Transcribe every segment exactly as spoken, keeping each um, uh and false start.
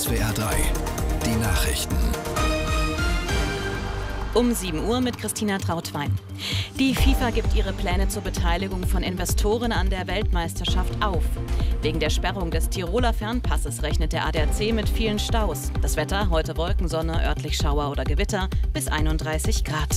S W R drei, die Nachrichten. Um sieben Uhr mit Christina Trautwein. Die FIFA gibt ihre Pläne zur Beteiligung von Investoren an der Weltmeisterschaft auf. Wegen der Sperrung des Tiroler Fernpasses rechnet der A D A C mit vielen Staus. Das Wetter: heute Wolkensonne, örtlich Schauer oder Gewitter, bis einunddreißig Grad.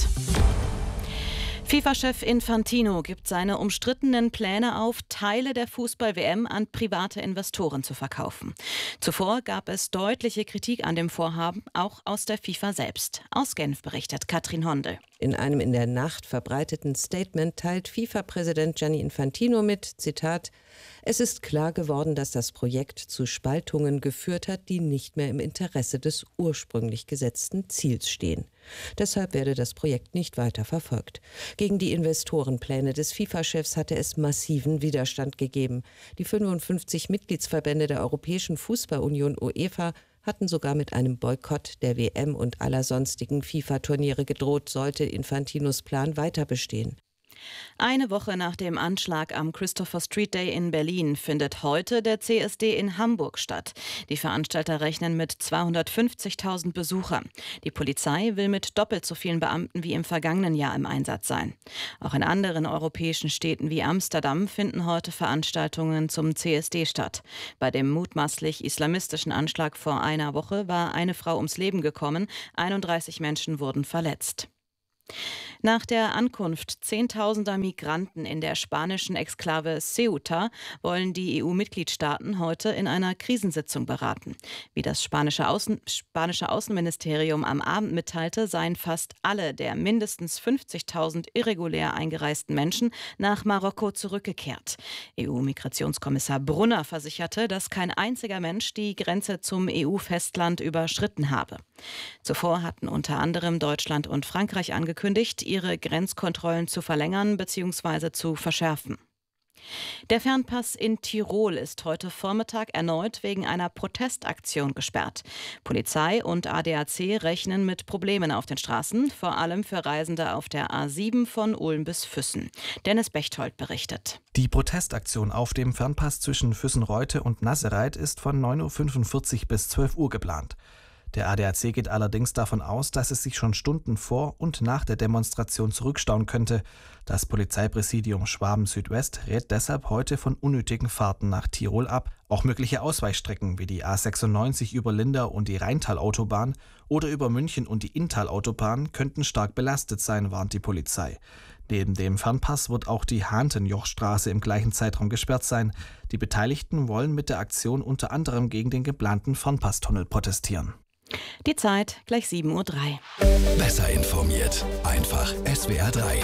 FIFA-Chef Infantino gibt seine umstrittenen Pläne auf, Teile der Fußball-W M an private Investoren zu verkaufen. Zuvor gab es deutliche Kritik an dem Vorhaben, auch aus der FIFA selbst. Aus Genf berichtet Katrin Hondel. In einem in der Nacht verbreiteten Statement teilt FIFA-Präsident Gianni Infantino mit, Zitat, es ist klar geworden, dass das Projekt zu Spaltungen geführt hat, die nicht mehr im Interesse des ursprünglich gesetzten Ziels stehen. Deshalb werde das Projekt nicht weiter verfolgt. Gegen die Investorenpläne des FIFA-Chefs hatte es massiven Widerstand gegeben. Die fünfundfünfzig Mitgliedsverbände der Europäischen Fußballunion UEFA hatten sogar mit einem Boykott der W M und aller sonstigen FIFA-Turniere gedroht, sollte Infantinos Plan weiter bestehen. Eine Woche nach dem Anschlag am Christopher Street Day in Berlin findet heute der C S D in Hamburg statt. Die Veranstalter rechnen mit zweihundertfünfzigtausend Besuchern. Die Polizei will mit doppelt so vielen Beamten wie im vergangenen Jahr im Einsatz sein. Auch in anderen europäischen Städten wie Amsterdam finden heute Veranstaltungen zum C S D statt. Bei dem mutmaßlich islamistischen Anschlag vor einer Woche war eine Frau ums Leben gekommen, einunddreißig Menschen wurden verletzt. Nach der Ankunft zehntausender Migranten in der spanischen Exklave Ceuta wollen die E U-Mitgliedstaaten heute in einer Krisensitzung beraten. Wie das spanische, Außen, spanische Außenministerium am Abend mitteilte, seien fast alle der mindestens fünfzigtausend irregulär eingereisten Menschen nach Marokko zurückgekehrt. E U-Migrationskommissar Brunner versicherte, dass kein einziger Mensch die Grenze zum E U-Festland überschritten habe. Zuvor hatten unter anderem Deutschland und Frankreich angekündigt, ihre Grenzkontrollen zu verlängern bzw. zu verschärfen. Der Fernpass in Tirol ist heute Vormittag erneut wegen einer Protestaktion gesperrt. Polizei und A D A C rechnen mit Problemen auf den Straßen, vor allem für Reisende auf der A sieben von Ulm bis Füssen. Dennis Bechtold berichtet. Die Protestaktion auf dem Fernpass zwischen Füssen-Reute und Nassereit ist von neun Uhr fünfundvierzig bis zwölf Uhr geplant. Der A D A C geht allerdings davon aus, dass es sich schon Stunden vor und nach der Demonstration zurückstauen könnte. Das Polizeipräsidium Schwaben-Südwest rät deshalb heute von unnötigen Fahrten nach Tirol ab. Auch mögliche Ausweichstrecken wie die A sechsundneunzig über Lindau und die Rheintalautobahn oder über München und die Inntalautobahn könnten stark belastet sein, warnt die Polizei. Neben dem Fernpass wird auch die Hahnten-Joch-Straße im gleichen Zeitraum gesperrt sein. Die Beteiligten wollen mit der Aktion unter anderem gegen den geplanten Fernpasstunnel protestieren. Die Zeit gleich sieben Uhr drei. Besser informiert, einfach S W R drei.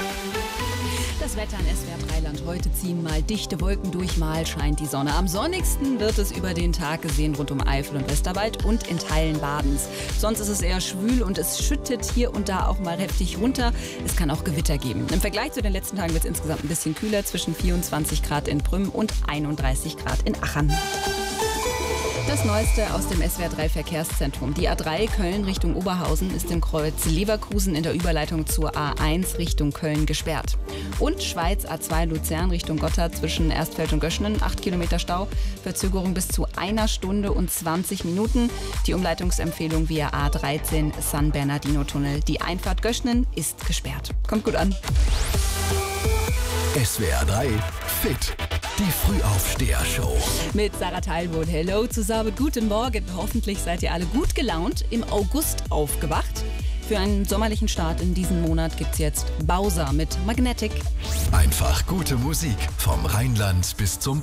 Das Wetter in S W R drei Land. Heute ziehen mal dichte Wolken durch, mal scheint die Sonne. Am sonnigsten wird es über den Tag gesehen rund um Eifel und Westerwald und in Teilen Badens. Sonst ist es eher schwül und es schüttet hier und da auch mal heftig runter. Es kann auch Gewitter geben. Im Vergleich zu den letzten Tagen wird es insgesamt ein bisschen kühler, zwischen vierundzwanzig Grad in Prüm und einunddreißig Grad in Achern. Das Neueste aus dem S W R drei Verkehrszentrum. Die A drei Köln Richtung Oberhausen ist im Kreuz Leverkusen in der Überleitung zur A eins Richtung Köln gesperrt. Und Schweiz A zwei Luzern Richtung Gotthard zwischen Erstfeld und Göschnen, acht Kilometer Stau, Verzögerung bis zu einer Stunde und zwanzig Minuten. Die Umleitungsempfehlung via A dreizehn San Bernardino Tunnel. Die Einfahrt Göschnen ist gesperrt. Kommt gut an. S W R drei Fit. Die Frühaufsteher-Show. Mit Sarah Teilboot. Hello zusammen. Guten Morgen. Hoffentlich seid ihr alle gut gelaunt im August aufgewacht. Für einen sommerlichen Start in diesem Monat gibt's jetzt Bowser mit Magnetic. Einfach gute Musik vom Rheinland bis zum